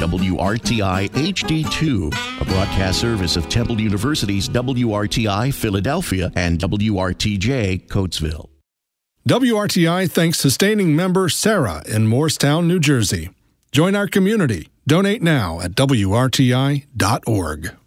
WRTI HD2, a broadcast service of Temple University's WRTI Philadelphia and WRTJ Coatesville. WRTI thanks sustaining member Sarah in Morristown, New Jersey. Join our community. Donate now at WRTI.org.